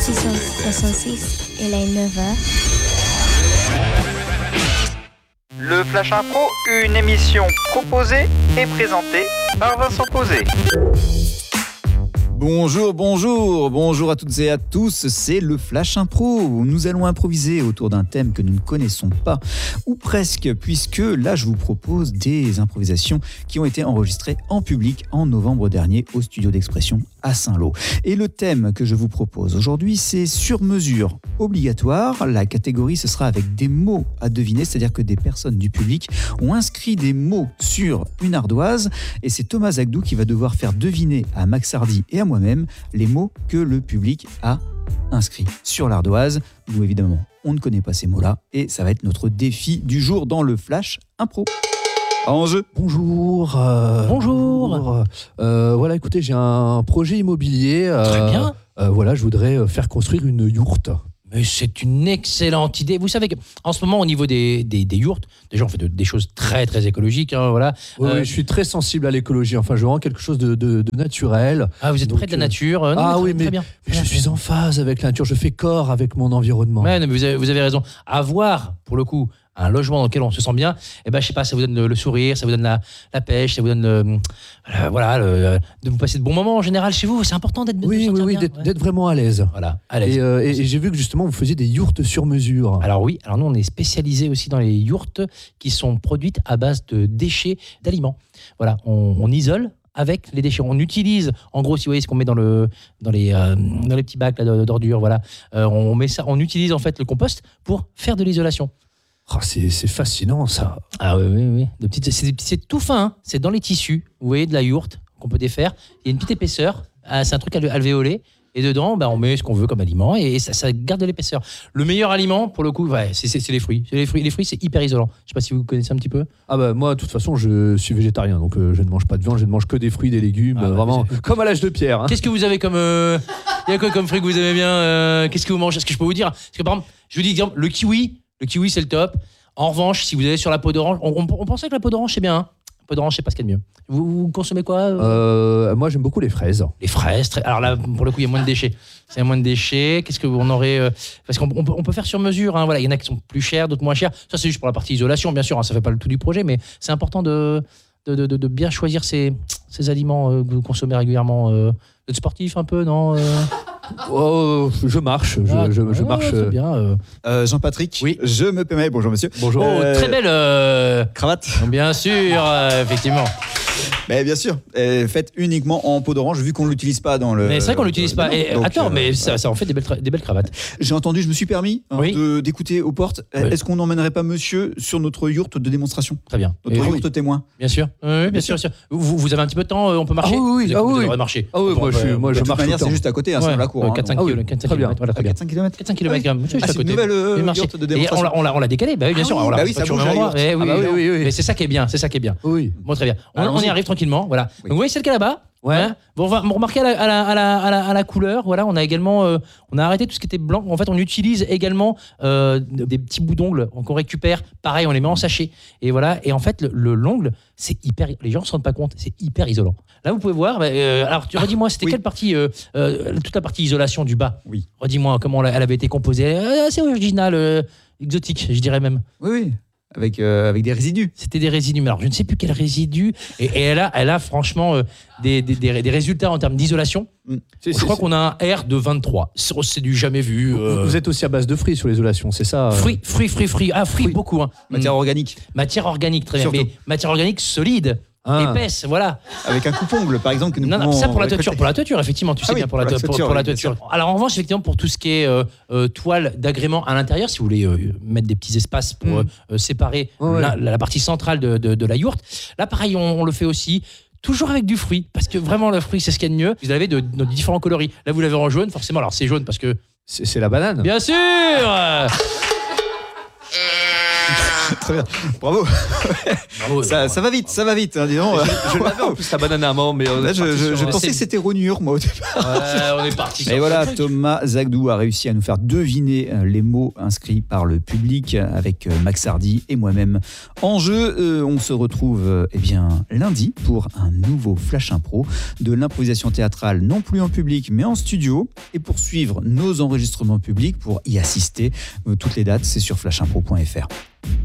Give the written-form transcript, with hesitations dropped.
666, il est 9h. Le Flash Impro, une émission proposée et présentée par Vincent Posé. Bonjour à toutes et à tous, c'est le Flash Impro. Nous allons improviser autour d'un thème que nous ne connaissons pas, ou presque, puisque là je vous propose des improvisations qui ont été enregistrées en public en novembre dernier au studio d'expression à Saint-Lô. Et le thème que je vous propose aujourd'hui, c'est sur mesure obligatoire. La catégorie, ce sera avec des mots à deviner, c'est-à-dire que des personnes du public ont inscrit des mots sur une ardoise, et c'est Thomas Agdou qui va devoir faire deviner à Max Hardy et à moi-même les mots que le public a inscrits sur l'ardoise. Nous, évidemment, on ne connaît pas ces mots-là, et ça va être notre défi du jour dans le Flash Impro. En jeu. Bonjour. Voilà, écoutez, j'ai un projet immobilier. Très bien. Voilà, je voudrais faire construire une yourte. Mais c'est une excellente idée. Vous savez qu'en ce moment, au niveau des yourtes, déjà, on fait des choses très, très écologiques. Hein, voilà. Oui, je suis très sensible à l'écologie. Enfin, je veux vraiment quelque chose de naturel. Ah, vous êtes près de la nature. Très bien. Mais je suis en phase avec la nature. Je fais corps avec mon environnement. Ouais, mais vous avez raison. Avoir, pour le coup, un logement dans lequel on se sent bien, je sais pas, ça vous donne le sourire, ça vous donne la pêche, ça vous donne de vous passer de bons moments en général chez vous. C'est important d'être d'être vraiment à l'aise. Voilà, à l'aise. Et j'ai vu que justement vous faisiez des yourtes sur mesure. Alors oui, nous on est spécialisé aussi dans les yourtes qui sont produites à base de déchets d'aliments. Voilà, on isole avec les déchets. On utilise, en gros, si vous voyez ce qu'on met dans les petits bacs là, d'ordures, voilà, on met ça, on utilise en fait le compost pour faire de l'isolation. Oh, c'est fascinant ça. Ah oui. C'est tout fin, hein. C'est dans les tissus, vous voyez, de la yourte qu'on peut défaire. Il y a une petite épaisseur, c'est un truc alvéolé. Et dedans, on met ce qu'on veut comme aliment et ça garde de l'épaisseur. Le meilleur aliment, pour le coup, c'est les fruits. Les fruits, c'est hyper isolant. Je sais pas si vous connaissez un petit peu. Ah bah moi, de toute façon, je suis végétarien, donc je ne mange pas de viande, je ne mange que des fruits, des légumes, vraiment comme à l'âge de pierre. Hein. Qu'est-ce que vous avez comme il y a quoi comme fruits que vous aimez bien qu'est-ce que vous mangez? Est-ce que je peux vous dire? Parce que par exemple, je vous dis exemple, le kiwi, c'est le top. En revanche, si vous allez sur la peau d'orange, on pensait que la peau d'orange c'est bien. Hein. La peau d'orange, c'est pas ce qu'il y a de mieux. Vous consommez quoi Moi, j'aime beaucoup les fraises. Les fraises, alors là, pour le coup, il y a moins de déchets. Il y a moins de déchets. Qu'est-ce que on aurait Parce qu'on peut faire sur mesure. Hein, voilà, il y en a qui sont plus chers, d'autres moins chers. Ça, c'est juste pour la partie isolation, bien sûr. Hein, ça fait pas le tout du projet, mais c'est important de bien choisir ces aliments que vous consommez régulièrement. Vous êtes sportif un peu, non je marche. Je marche. Très bien. Jean-Patrick, oui. Je me permets, bonjour monsieur. Bonjour. Très belle cravate. Bien sûr, effectivement. Mais bien sûr, faite uniquement en peau d'orange, vu qu'on ne l'utilise pas dans le. Mais c'est vrai qu'on ne l'utilise pas. Attends, mais ça en fait des belles cravates. J'ai entendu, je me suis permis d'écouter aux portes. Oui. Est-ce qu'on n'emmènerait pas monsieur sur notre yourte de démonstration? Très bien. Notre yourte témoin. Bien sûr. Oui, bien sûr. Vous avez un petit peu de temps, on peut marcher? Oui. Vous avez marcher. Ah oui, moi je marche. C'est juste à côté, c'est dans la cour. 4-5 km. Voilà, très bien. 4-5 km. 4-5 km quand même. C'est une nouvelle yourte de démonstration. Et on l'a décalé, bien sûr. Oui, ça bouge. Oui. Mais c'est ça qui est bien. Oui. Bon, très bien. On y arrive tranquillement. Voilà. Donc vous voyez celle qui est là-bas. Ouais. Hein, bon, remarquez à la couleur. Voilà, on a également, on a arrêté tout ce qui était blanc. En fait, on utilise également des petits bouts d'ongles qu'on récupère. Pareil, on les met en sachet. Et voilà. Et en fait, l'ongle, c'est hyper. Les gens ne se rendent pas compte. C'est hyper isolant. Là, vous pouvez voir. Alors, tu redis-moi, c'était quelle partie toute la partie isolation du bas. Oui. Redis-moi comment elle avait été composée. C'est original, exotique, je dirais même. Oui. Avec des résidus. C'était des résidus, mais alors je ne sais plus quel résidu. Et elle a franchement des résultats en termes d'isolation. Je crois qu'on a un R de 23. C'est du jamais vu. Vous êtes aussi à base de fruits sur l'isolation, c'est ça? Fruits. Ah, fruits, beaucoup. Hein. Matière organique. Matière organique, très bien. Mais matière organique solide. Épaisse, voilà. Avec un coupe-ongle, par exemple. Que nous ça pour la toiture, effectivement, tu sais bien, pour la toiture. Alors en revanche, effectivement, pour tout ce qui est toile d'agrément à l'intérieur, si vous voulez mettre des petits espaces pour séparer la partie centrale de la yourte, là pareil, on le fait aussi. Toujours avec du fruit, parce que vraiment le fruit c'est ce qu'il y a de mieux. Vous avez de différents coloris. Là vous l'avez en jaune, forcément. Alors c'est jaune parce que c'est la banane. Bien sûr. Très bien. Bravo. Ça va vite, hein, dis donc. Je l'avais en plus la banane à amande, mais là, je pensais que c'était Ronure, moi, au départ. Ouais, on est parti. Et voilà, Thomas Zagdou a réussi à nous faire deviner les mots inscrits par le public avec Max Hardy et moi-même en jeu. On se retrouve lundi pour un nouveau Flash Impro, de l'improvisation théâtrale non plus en public mais en studio, et pour suivre nos enregistrements publics, pour y assister, toutes les dates c'est sur flashimpro.fr.